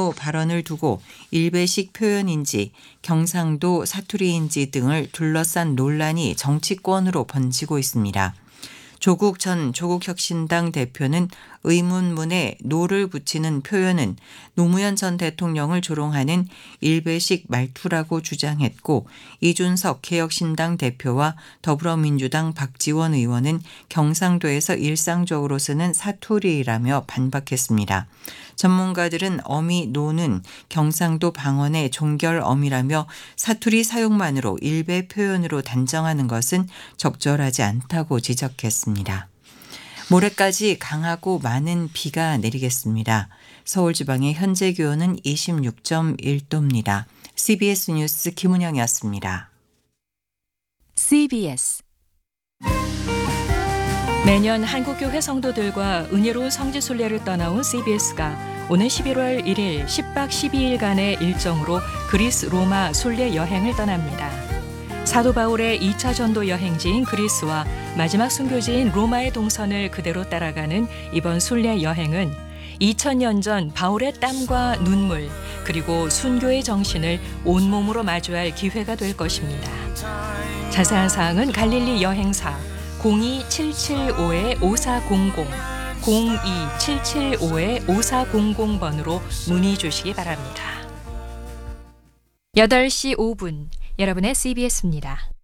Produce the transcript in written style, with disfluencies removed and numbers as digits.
경우 발언을 두고 일베식 표현인지 경상도 사투리인지 등을 둘러싼 논란이 정치권으로 번지고 있습니다. 조국 전 조국혁신당 대표는 의문문에 노를 붙이는 표현은 노무현 전 대통령을 조롱하는 일베식 말투라고 주장했고, 이준석 개혁신당 대표와 더불어민주당 박지원 의원은 경상도에서 일상적으로 쓰는 사투리라며 반박했습니다. 전문가들은 어미 노는 경상도 방언의 종결어미라며 사투리 사용만으로 일베 표현으로 단정하는 것은 적절하지 않다고 지적했습니다. 모레까지 강하고 많은 비가 내리겠습니다. 서울지방의 현재 기온은 26.1도입니다. CBS 뉴스 김은영이었습니다. CBS 매년 한국교회 성도들과 은혜로운 성지순례를 떠나온 CBS가 오는 11월 1일 10박 12일간의 일정으로 그리스 로마 순례 여행을 떠납니다. 사도 바울의 2차 전도 여행지인 그리스와 마지막 순교지인 로마의 동선을 그대로 따라가는 이번 순례 여행은 2000년 전 바울의 땀과 눈물 그리고 순교의 정신을 온몸으로 마주할 기회가 될 것입니다. 자세한 사항은 갈릴리 여행사 02775-5400, 02775-5400번으로 문의 주시기 바랍니다. 8시 5분 여러분의 CBS입니다.